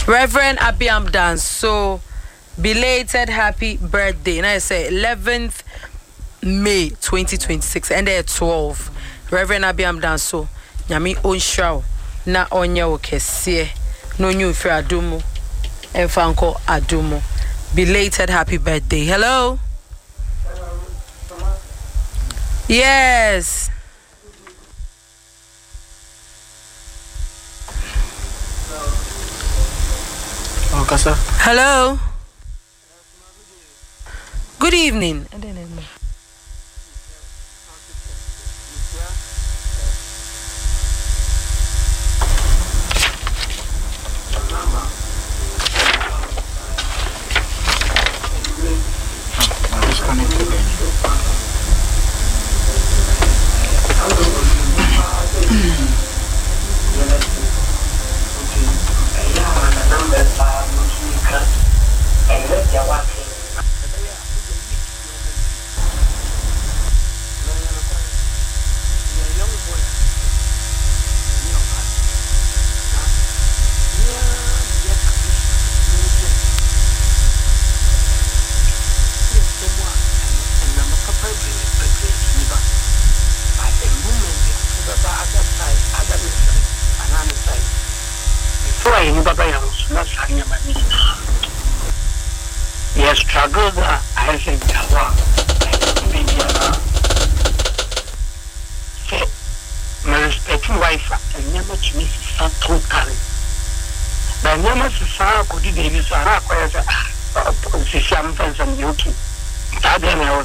Reverend Abiam Dance, so belated happy birthday. And I say 11th May 2026 and there 12. Reverend Abiam Dance, so Yami Onshaw na onya okese no new for Adumo and Franco Adumo. Belated happy birthday. Hello? Yes. Hello. Good evening. Yes, struggle that I think my respectful wife and never to miss totally. But never to say could you do this? I require some friends and YouTube. That then I was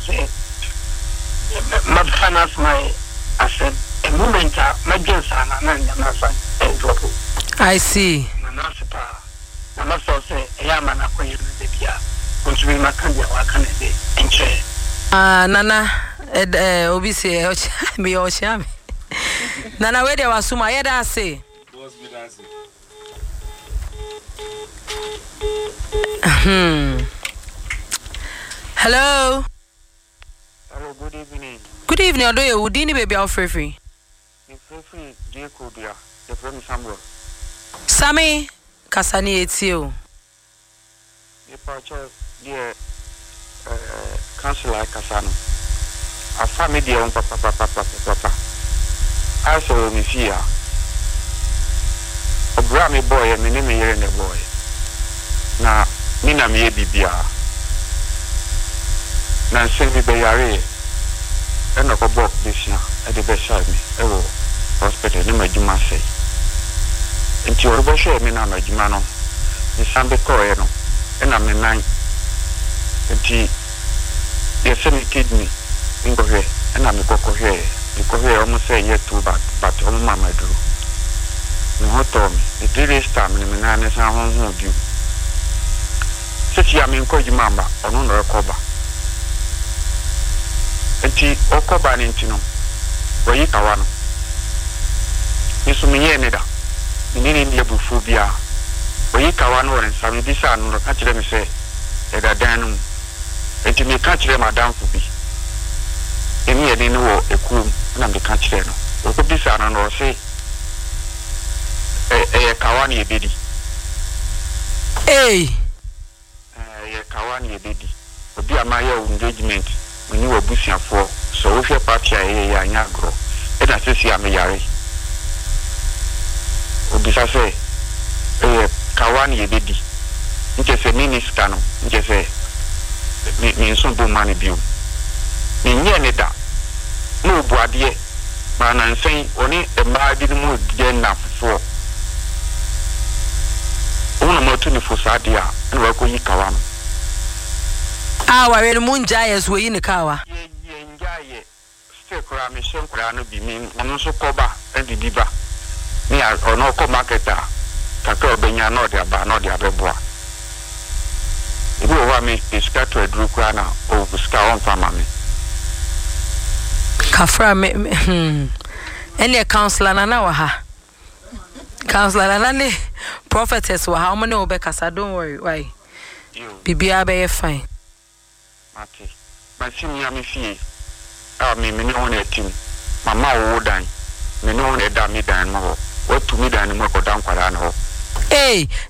my finance my I said a moment my girls are not I see. I must also say, Yaman, I pray you the beer. Considering my candy, I can enjoy. Nana, obviously, me or sham. Nana, where there was Suma, yet I say. Hello. Hello, good evening. Good evening, although you wouldn't baby out free. Free, dear Kobia, the friend Samuel. Sammy. Kasani etio. Departure dear councillor Kasano. A family dear on papa. I saw me fear. A Grammy boy and my name is the boy. Na Nina me bibia. Na send me bayare. And a book this year at the best side me. Oh, hospital, no my Juma say. Nti orbo share me na majima no ni sambe koe no na me nan nti ye se me kidney ngohwe na me kokohwe omo say ye too but omo mama duru no hoto me the 3 days time ni me na ne san honhon bi sisi ya me nko jima mba ono no rekoba nti okoba ni nti no oyi kawa no nisu me ye ne da nini ndiye bufobia oyi kawa no ren sami bisa no ka kire me se e da dan no enti me ka kire madam fubi emi eni no wo ekum na me ka kire no o ko bisa no se kawa ni ebedi kawa ni ebedi obi amaye engagement mani wo busiafo so wo hwe party ya anya agro e da sesi ame yare obisa se kawani yebedi nke se minister no nke se mi nsombo mani biu ni nye ne da no buade ma na nsen oni ema di mu de na fo ona mo tu ni fo sadia na wa ko yi kawa no wa we mu njaye so yi ne kawa ye njaye ste kora mi shen kora no bi mi ono so koba e di ba ni ono ko marketer kakọ obenya no de aba no de abeboa ibo wa mi iska to edru kwa na o iska on fama mi kafra me ene counselor na wa ha counselor na ne prophetess wa ha o mo ne obekasa don't worry why bibia be fine okay but sim ya mi fie me ne won etim mama wo dan me ne won e da mi dan mo what to me dan mo ko dan kwara na ho